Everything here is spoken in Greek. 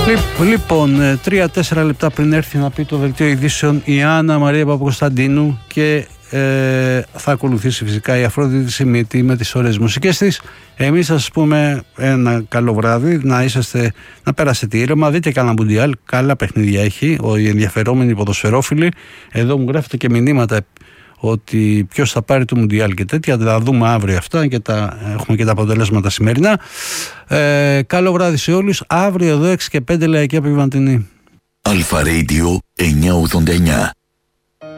Λοιπόν, 3-4 λεπτά πριν έρθει να πει το δελτίο ειδήσεων η Άννα Μαρία Παπακοσταντίνου και θα ακολουθήσει φυσικά η Αφρόδητη Σιμίτη με τις ωραίες μουσικές της. Εμείς θα σας πούμε ένα καλό βράδυ, να περάσετε ήρεμα, δείτε κανένα Μουντιάλ, καλά παιχνίδια έχει, οι ενδιαφερόμενοι ποδοσφαιρόφιλοι. Εδώ μου γράφετε και μηνύματα ότι ποιος θα πάρει το Μουντιάλ και τέτοια, θα δούμε αύριο αυτά και έχουμε και τα αποτελέσματα σημερινά. Καλό βράδυ σε όλους, αύριο εδώ 6 και 5 Λαϊκή Αποβιβαντινή. Αλφα Radio 989.